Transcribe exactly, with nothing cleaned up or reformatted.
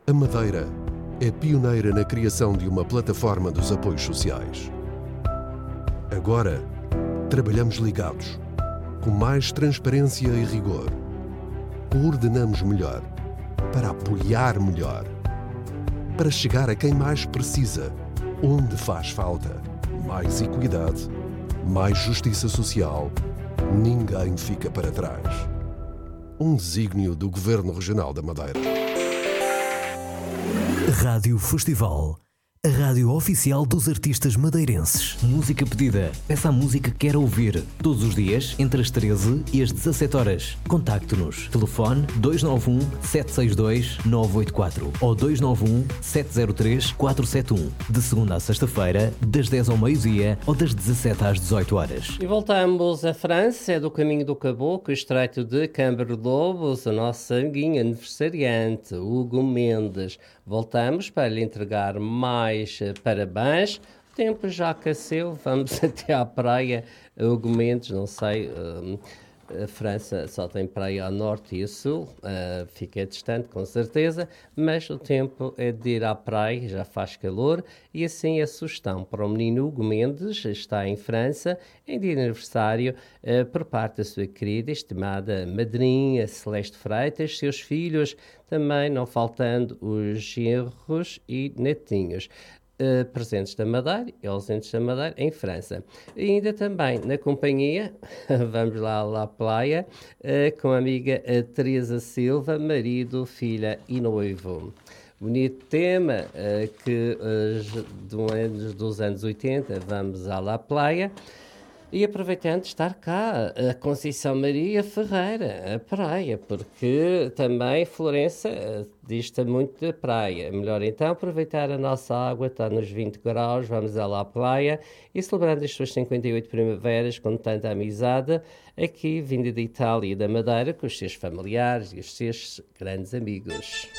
A Madeira é pioneira na criação de uma plataforma dos apoios sociais. Agora, trabalhamos ligados, com mais transparência e rigor. Coordenamos melhor, para apoiar melhor, para chegar a quem mais precisa, onde faz falta. Mais equidade, mais justiça social. Ninguém fica para trás. Um desígnio do Governo Regional da Madeira. Rádio Festival, a rádio oficial dos artistas madeirenses. Música pedida. Peça a música que quer ouvir. Todos os dias, entre as treze e as dezassete horas. Contacte-nos. Telefone dois nove um, sete seis dois, nove oito quatro ou dois nove um, sete zero três, quatro sete um. De segunda à sexta-feira, das dez ao meio-dia ou das dezassete às dezoito horas. E voltamos à França, é do Caminho do Caboclo, estreito de Cambre-Lobos, o nosso amiguinho aniversariante, Hugo Mendes. Voltamos para lhe entregar mais parabéns. O tempo já aqueceu, vamos até à praia. Hugo Mendes, não sei, a França só tem praia ao norte e ao sul, uh, fica distante com certeza, mas o tempo é de ir à praia, já faz calor, e assim a sugestão para o menino Hugo Mendes, está em França, em dia de aniversário, uh, por parte da sua querida, estimada madrinha Celeste Freitas, seus filhos, também não faltando os genros e netinhos. Uh, presentes da Madeira e ausentes da Madeira em França. E ainda também na companhia, vamos lá à praia, uh, com a amiga uh, Teresa Silva, marido, filha e noivo. Bonito tema uh, que uh, do anos, dos anos oitenta, vamos à La Playa. E aproveitando de estar cá, a Conceição Maria Ferreira, a praia, porque também Florença dista muito da praia. Melhor então aproveitar a nossa água, está nos vinte graus, vamos à La Playa e celebrando as suas cinquenta e oito primaveras com tanta amizade, aqui vinda da Itália e da Madeira, com os seus familiares e os seus grandes amigos.